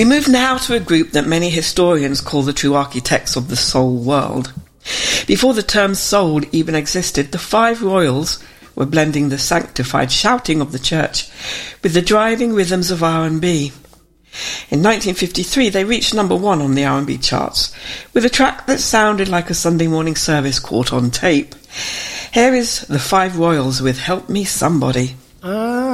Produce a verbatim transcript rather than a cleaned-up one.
We move now to a group that many historians call the true architects of the soul world. Before the term soul even existed, the five royals were blending the sanctified shouting of the church with the driving rhythms of R and B. In nineteen fifty-three, they reached number one on the R and B charts with a track that sounded like a Sunday morning service caught on tape. Here is the Five Royals with Help Me Somebody. I